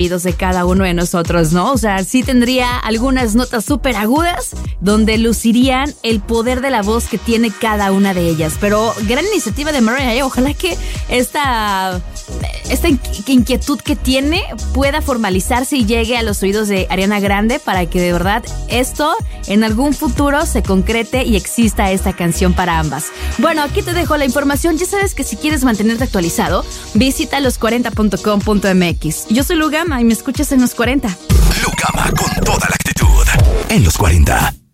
de cada uno de nosotros, ¿no? O sea, sí tendría algunas notas súper agudas donde lucirían el poder de la voz que tiene cada una de ellas. Pero gran iniciativa de Mariah. Ojalá que esta inquietud que tiene pueda formalizarse y llegue a los oídos de Ariana Grande para que de verdad esto en algún futuro se concrete y exista esta canción para ambas. Bueno, aquí te dejo la información. Ya sabes que si quieres mantenerte actualizado, visita los40.com.mx. Yo soy Lugama y me escuchas en Los 40. Lugama con toda la actitud en Los 40.